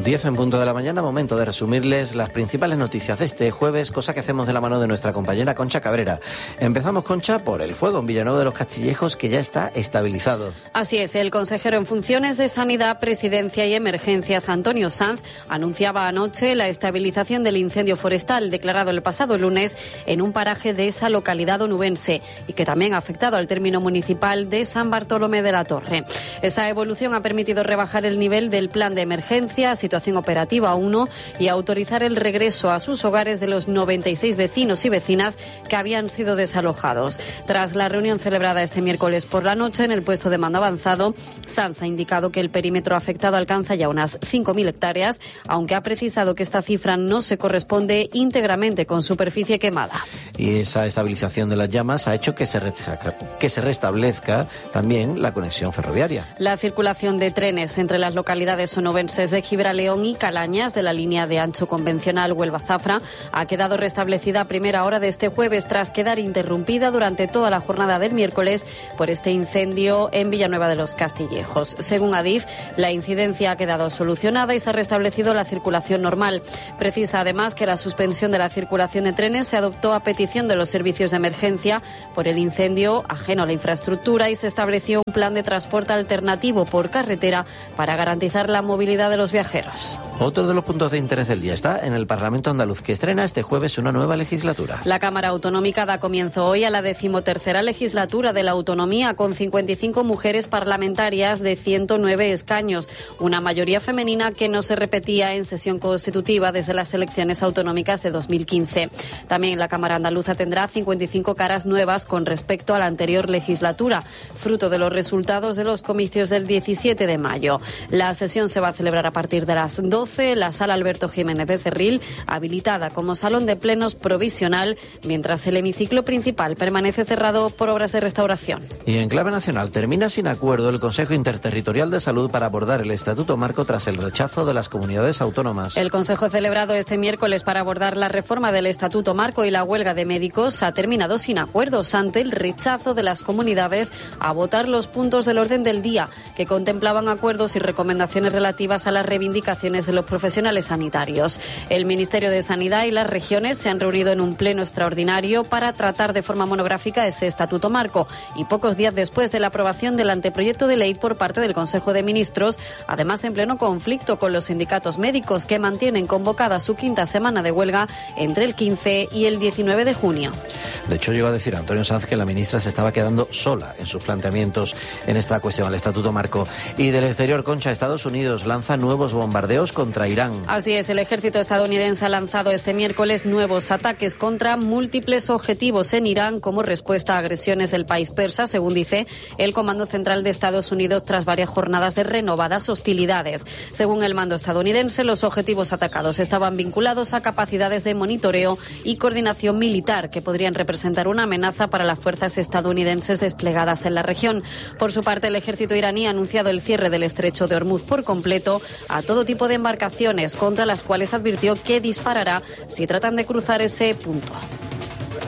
10 en punto de la mañana, momento de resumirles las principales noticias de este jueves, cosa que hacemos de la mano de nuestra compañera Concha Cabrera. Empezamos, Concha, por el fuego en Villanueva de los Castillejos, que ya está estabilizado. Así es, el consejero en funciones de Sanidad, Presidencia y Emergencias, Antonio Sanz, anunciaba anoche la estabilización del incendio forestal declarado el pasado lunes en un paraje de esa localidad onubense y que también ha afectado al término municipal de San Bartolomé de la Torre. Esa evolución ha permitido rebajar el nivel del plan de emergencia, situación operativa 1, y autorizar el regreso a sus hogares de los 96 vecinos y vecinas que habían sido desalojados. Tras la reunión celebrada este miércoles por la noche en el puesto de mando avanzado, Sanz ha indicado que el perímetro afectado alcanza ya unas 5.000 hectáreas, aunque ha precisado que esta cifra no se corresponde íntegramente con superficie quemada. Y esa estabilización de las llamas ha hecho que se restablezca también la conexión ferroviaria. La circulación de trenes entre las localidades onubenses de Gibraleón y Calañas de la línea de ancho convencional Huelva-Zafra ha quedado restablecida a primera hora de este jueves tras quedar interrumpida durante toda la jornada del miércoles por este incendio en Villanueva de los Castillejos. Según Adif, la incidencia ha quedado solucionada y se ha restablecido la circulación normal. Precisa además que la suspensión de la circulación de trenes se adoptó a petición de los servicios de emergencia por el incendio ajeno a la infraestructura y se estableció un plan de transporte alternativo por carretera para garantizar la movilidad de los viajeros. Otro de los puntos de interés del día está en el Parlamento andaluz, que estrena este jueves una nueva legislatura. La Cámara Autonómica da comienzo hoy a la 13ª legislatura de la autonomía, con 55 mujeres parlamentarias de 109 escaños, una mayoría femenina que no se repetía en sesión constitutiva desde las elecciones autonómicas de 2015. También la Cámara andaluza tendrá 55 caras nuevas con respecto a la anterior legislatura, fruto de los resultados de los comicios del 17 de mayo. La sesión se va a celebrar a partir de las 12, la Sala Alberto Jiménez Becerril, habilitada como salón de plenos provisional, mientras el hemiciclo principal permanece cerrado por obras de restauración. Y en clave nacional, termina sin acuerdo el Consejo Interterritorial de Salud para abordar el Estatuto Marco tras el rechazo de las comunidades autónomas. El Consejo celebrado este miércoles para abordar la reforma del Estatuto Marco y la huelga de médicos ha terminado sin acuerdos ante el rechazo de las comunidades a votar los puntos del orden del día, que contemplaban acuerdos y recomendaciones relativas a las reivindicaciones de los profesionales sanitarios. El Ministerio de Sanidad y las regiones se han reunido en un pleno extraordinario para tratar de forma monográfica ese Estatuto Marco y pocos días después de la aprobación del anteproyecto de ley por parte del Consejo de Ministros, además en pleno conflicto con los sindicatos médicos que mantienen convocada su quinta semana de huelga entre el 15 y el 19 de junio. De hecho, llegó a decir Antonio Sanz que la ministra se estaba quedando sola en sus planteamientos en esta cuestión, al Estatuto Marco. Y del exterior, Concha, Estados Unidos lanza nuevos bombardeos contra Irán. Así es, el ejército estadounidense ha lanzado este miércoles nuevos ataques contra múltiples objetivos en Irán como respuesta a agresiones del país persa, según dice el Comando Central de Estados Unidos, tras varias jornadas de renovadas hostilidades. Según el mando estadounidense, los objetivos atacados estaban vinculados a capacidades de monitoreo y coordinación militar que podrían representar una amenaza para las fuerzas estadounidenses desplegadas en la región. Por su parte, el ejército iraní ha anunciado el cierre del estrecho de Hormuz por completo a todo tipo de embarcaciones, contra las cuales advirtió que disparará si tratan de cruzar ese punto.